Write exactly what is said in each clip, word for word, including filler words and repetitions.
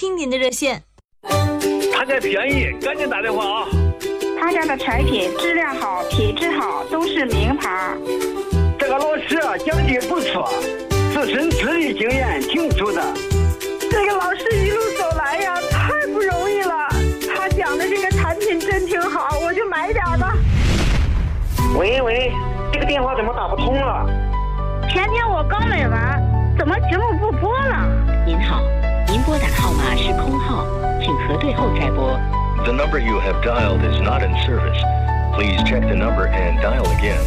听您的热线。 他家便宜，赶紧打电话啊！ 他家的产品质量好，品质好，都是名牌。 这个老师啊，讲的不错，自身资历经验挺足的。 这个老师一路走来呀，太不容易了。他讲的这个产品真挺好，我就买点吧。 喂喂，这个电话怎么打不通了？ 前天我刚买完，怎么节目不播了？ 您好，您拨打的号码是空号，请核对后再拨。 The number you have dialed is not in service. Please check the number and dial again.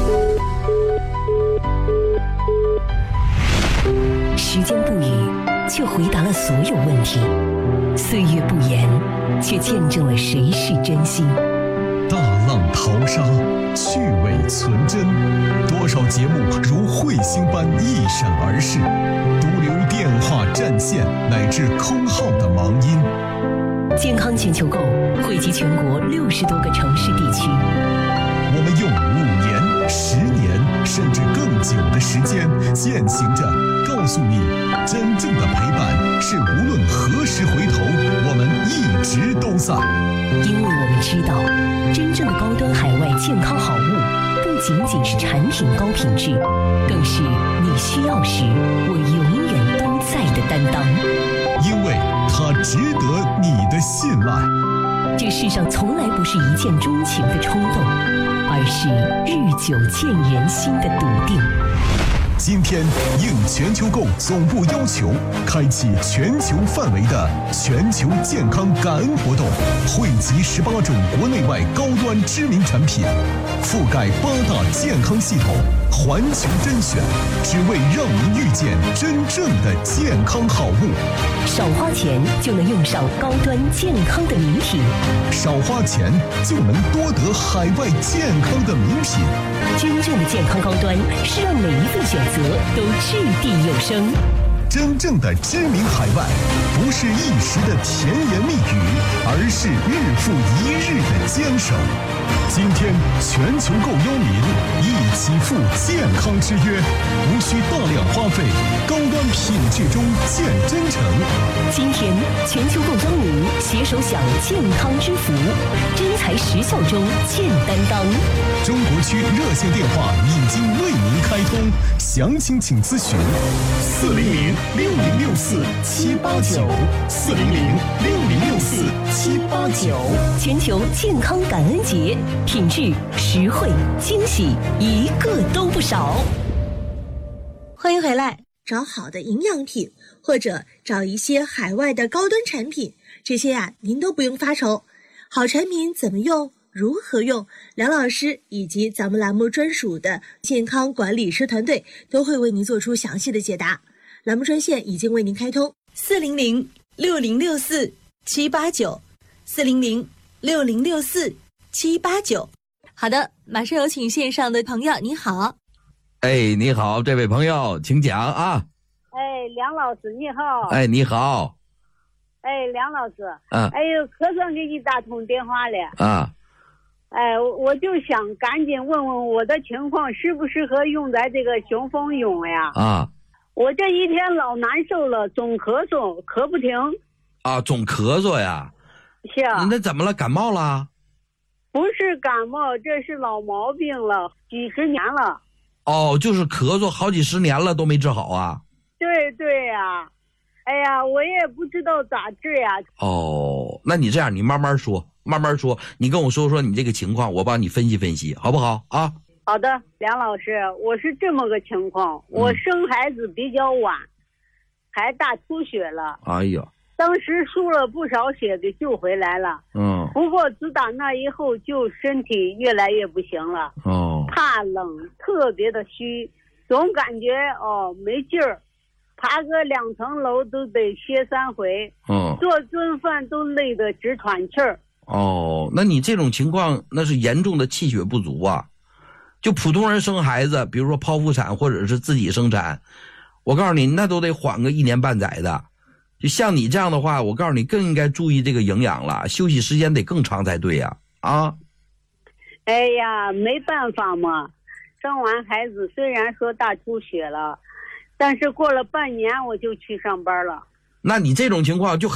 时间不语，却回答了所有问题；岁月不言，却见证了谁是真心。 大浪淘沙，趣味存真，多少节目如彗星般一闪而逝，独留电话占线乃至空号的忙音。 健康全球购汇集全国六十多个城市地区， 我们用五年、十年甚至更久的时间践行着，告诉你，真正的陪伴是无论何时回头，我们一直都在。 因为我们知道，真正的高端海外健康好物，不仅仅是产品高品质，更是你需要时我永远都在的担当。 因为它值得你的信赖。 这世上从来不是一见钟情的冲动，而是日久见人心的笃定。 今天应全球购总部要求，开启全球范围的全球健康感恩活动，汇集十八种国内外高端知名产品，覆盖八大健康系统，环球甄选，只为让您遇见真正的健康好物。 少花钱就能用上高端健康的名品， 少花钱就能多得海外健康的名品。 真正的健康高端是让每一份选择都掷地有声。 真正的知名海外，不是一时的甜言蜜语，而是日复一日的坚守。今天全球购邀您一起赴健康之约，无需大量花费，高端品质中见真诚。 今天全球购邀您携手享健康之福，真材实效中见担当。 中国区热线电话已经为您开通，详情请咨询四零零六零六四七八九四零零六零六四七八九。 全球健康感恩节，品质、实惠、惊喜，一个都不少。 欢迎回来。找好的营养品，或者找一些海外的高端产品，这些呀、啊、您都不用发愁。好产品怎么用，如何用，梁老师以及咱们栏目专属的健康管理师团队都会为您做出详细的解答。栏目专线已经为您开通，四零零六零六四七八九，四零零六零六四七八九。好的，马上有请线上的朋友，你好。 哎，你好，这位朋友，请讲啊。 哎，梁老师你好。 哎，你好。 哎，梁老师。 啊。 哎呦，可算给你打通电话了。 啊。 哎，我就想赶紧问问我的情况适不适合用在这个雄风用呀？ 啊。 我这一天老难受了，总咳嗽，咳不停。 啊，总咳嗽呀？ 是啊。 那怎么了？感冒了？ 不是感冒，这是老毛病了，几十年了。 哦，就是咳嗽好几十年了都没治好啊？ 对对呀、啊，哎呀，我也不知道咋治呀。 哦，那你这样，你慢慢说，慢慢说，你跟我说说你这个情况，我帮你分析分析，好不好啊？ 好的，梁老师，我是这么个情况，我生孩子比较晚，嗯、还大出血了。 哎呀， 当时输了不少血给救回来了。 嗯。 不过自打那以后，就身体越来越不行了。 哦。 怕冷，特别的虚，总感觉哦没劲儿，爬个两层楼都得歇三回。 嗯。 做顿饭都累得直喘气儿。 哦，那你这种情况那是严重的气血不足啊。就普通人生孩子，比如说剖腹产或者是自己生产，我告诉你，那都得缓个一年半载的。就像你这样的话，我告诉你更应该注意这个营养了，休息时间得更长才对呀。啊。 哎呀，没办法嘛，生完孩子虽然说大出血了，但是过了半年我就去上班了。 那你这种情况就